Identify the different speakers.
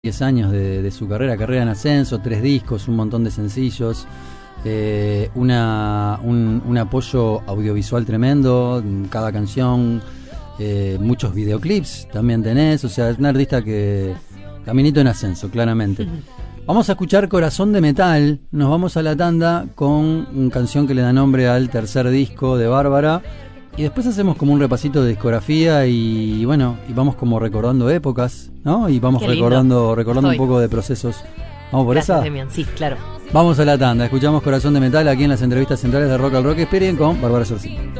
Speaker 1: 10 años de su carrera en ascenso, 3 discos, un montón de sencillos, un apoyo audiovisual tremendo en cada canción, muchos videoclips también tenés, o sea, es un artista que caminito en ascenso, claramente. Vamos a escuchar Corazón de Metal, nos vamos a la tanda con una canción que le da nombre al tercer disco de Bárbara. Y después hacemos como un repasito de discografía y bueno, y vamos como recordando épocas, ¿no? Y vamos recordando un poco de procesos. ¿Vamos por esa?
Speaker 2: Demian. Sí, claro.
Speaker 1: Vamos a la tanda, escuchamos Corazón de Metal aquí en las entrevistas centrales de Rock al Rock. Esperen con Bárbara Sorcini.